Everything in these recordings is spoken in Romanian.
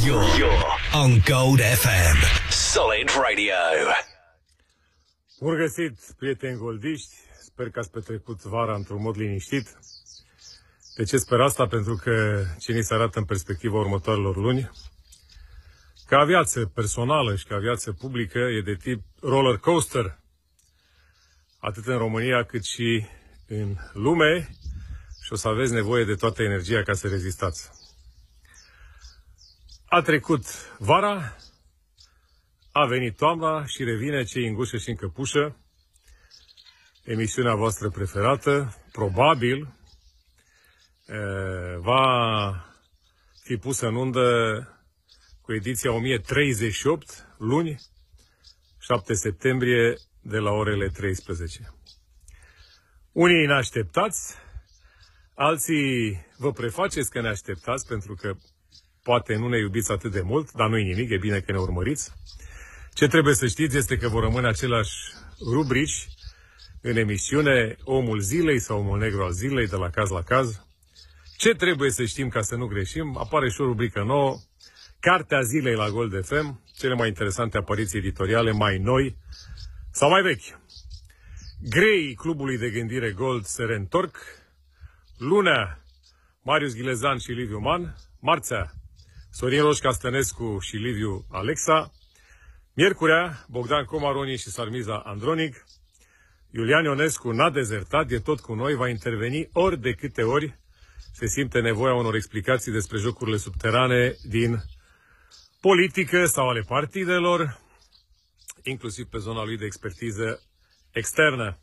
You're on Gold FM. Solid Radio. Bun găsit, prieteni goldiști. Sper că ați petrecut vara într-un mod liniștit. De ce sper asta? Pentru că ce ni se arată în perspectiva următoarelor luni, ca viață personală și ca viață publică, e de tip roller coaster. Atât în România cât și în lume. Și o să aveți nevoie de toată energia ca să rezistați. A trecut vara, a venit toamna și revine Cei în gușă și în căpușă, emisiunea voastră preferată, probabil va fi pusă în undă cu ediția 1038, luni, 7 septembrie, de la orele 13. Unii ne așteptați, alții vă prefaceți că ne așteptați, pentru că poate nu ne iubiți atât de mult, dar nu-i nimic, e bine că ne urmăriți. Ce trebuie să știți este că vor rămâne aceleași rubrici în emisiune, Omul Zilei sau Omul Negru al Zilei, de la caz la caz. Ce trebuie să știm ca să nu greșim? Apare și o rubrică nouă, Cartea Zilei la Gold FM, cele mai interesante apariții editoriale, mai noi sau mai vechi. Greii Clubului de Gândire Gold se reîntorc. Lunea, Marius Ghilezan și Liviu Man. Marțea, Sorin Roșca Stănescu și Liviu Alexa. Miercurea, Bogdan Comaroni și Sarmiza Andronic. Iulian Ionescu n-a dezertat, e tot cu noi, va interveni ori de câte ori se simte nevoia unor explicații despre jocurile subterane din politică sau ale partidelor, inclusiv pe zona lui de expertiză externă.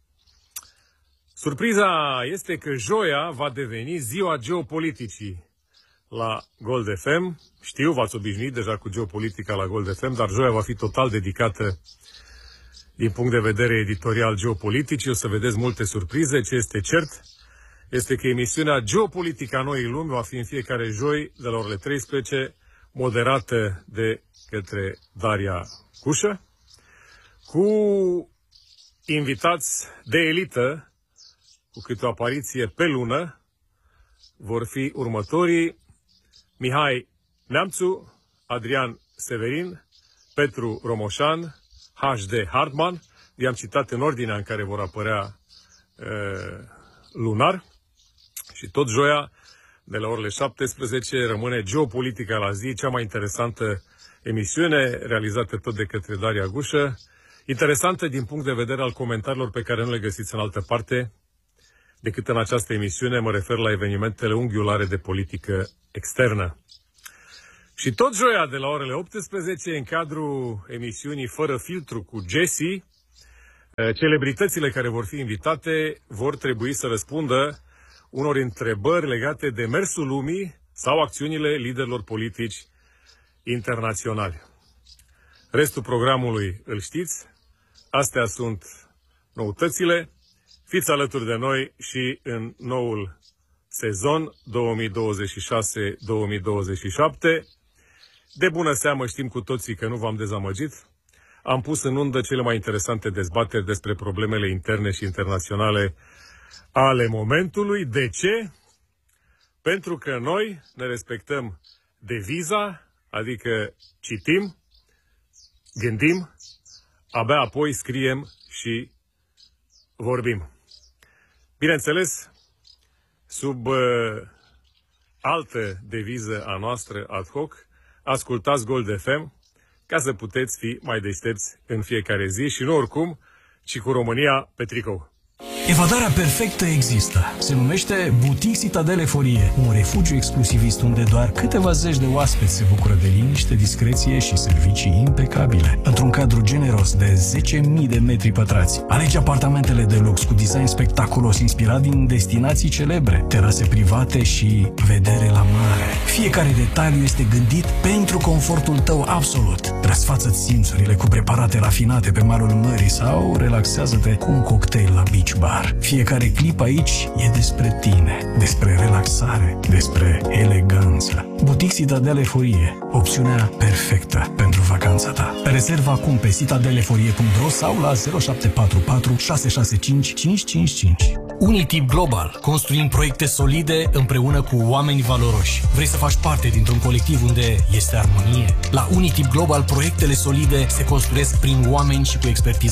Surpriza este că joia va deveni ziua geopoliticii la Gold FM. Știu, v-ați obișnuit deja cu geopolitica la Gold FM, dar joia va fi total dedicată din punct de vedere editorial geopoliticii. O să vedeți multe surprize. Ce este cert este că emisiunea Geopolitica Noii Lumi va fi în fiecare joi de la orele 13, moderată de către Daria Cușă, cu invitați de elită, cu câte o apariție pe lună. Vor fi următorii: Mihai Neamțu, Adrian Severin, Petru Romoșan, HD Hardman. I-am citat în ordinea în care vor apărea lunar. Și tot joia, de la orele 17, rămâne Geopolitica la zi, cea mai interesantă emisiune, realizată tot de către Daria Gușă. Interesantă din punct de vedere al comentariilor pe care nu le găsiți în altă parte decât în această emisiune. Mă refer la evenimentele unghiulare de politică externă. Și tot joia, de la orele 18, în cadrul emisiunii Fără Filtru cu Jesse, celebritățile care vor fi invitate vor trebui să răspundă unor întrebări legate de mersul lumii sau acțiunile liderilor politici internaționali. Restul programului îl știți. Astea sunt noutățile. Fiți alături de noi și în noul sezon 2026-2027. De bună seamă știm cu toții că nu v-am dezamăgit. Am pus în undă cele mai interesante dezbateri despre problemele interne și internaționale ale momentului. De ce? Pentru că noi ne respectăm deviza, adică citim, gândim, abia apoi scriem și vorbim. Bineînțeles, sub altă deviză a noastră ad hoc, ascultați Gold FM ca să puteți fi mai deștepți în fiecare zi și nu oricum, ci cu România pe tricou. Evadarea perfectă există. Se numește Boutique Citadele Forie, un refugiu exclusivist unde doar câteva zeci de oaspeți se bucură de liniște, discreție și servicii impecabile. Într-un cadru generos de 10.000 de metri pătrați, alegi apartamentele de lux cu design spectaculos inspirat din destinații celebre, terase private și vedere la mare. Fiecare detaliu este gândit pentru confortul tău absolut. Răsfață-ți simțurile cu preparate rafinate pe malul mării sau relaxează-te cu un cocktail la beach bar. Fiecare clip aici e despre tine, despre relaxare, despre eleganță. Boutique Citadele Forie, opțiunea perfectă pentru vacanța ta. Rezervă acum pe citadeleforie.ro sau la 0744 665 555. Unitip Global. Construim proiecte solide împreună cu oameni valoroși. Vrei să faci parte dintr-un colectiv unde este armonie? La Unitip Global, proiectele solide se construiesc prin oameni și cu expertiză